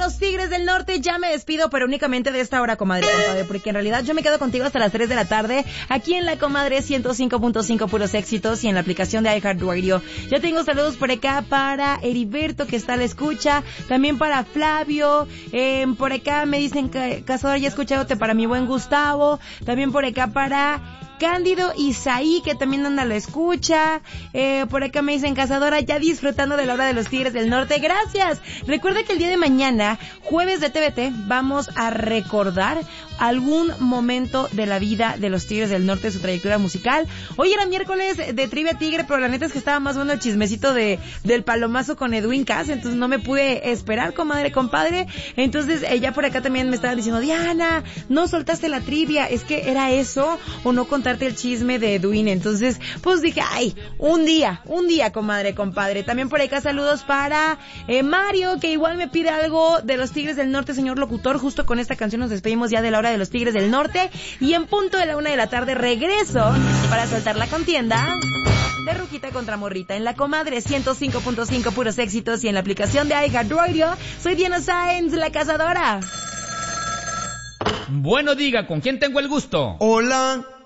los Tigres del Norte. Ya me despido, pero únicamente de esta hora, comadre, compadre, porque en realidad yo me quedo contigo hasta las 3 de la tarde, aquí en la comadre 105.5 puros éxitos y en la aplicación de iHeartRadio. Ya tengo saludos por acá para Heriberto, que está a la escucha, también para Flavio, por acá me dicen que Cazadora, ya escuchándote, para mi buen Gustavo, también por acá para Cándido Isaí, que también anda a la escucha. Por acá me dicen, Cazadora, ya disfrutando de la hora de los Tigres del Norte. Gracias. Recuerda que el día de mañana, jueves de TVT, vamos a recordar algún momento de la vida de los Tigres del Norte, su trayectoria musical. Hoy era miércoles de Trivia Tigre, pero la neta es que estaba más bueno el chismecito del palomazo con Edwin Cass, entonces no me pude esperar, comadre, compadre. Entonces ya por acá también me estaban diciendo, Diana, no soltaste la trivia, es que era eso o no contarte el chisme de Edwin. Entonces pues dije, ay, un día, comadre, compadre. También por acá saludos para Mario, que igual me pide algo de los Tigres del Norte, señor locutor. Justo con esta canción nos despedimos ya de la hora de los Tigres del Norte, y en punto de la 1 de la tarde regreso para soltar la contienda de Rujita contra Morrita en la comadre 105.5 puros éxitos y en la aplicación de iHeartRadio. Soy Diana Sáenz, la Cazadora. Bueno, diga, ¿con quién tengo el gusto? Hola,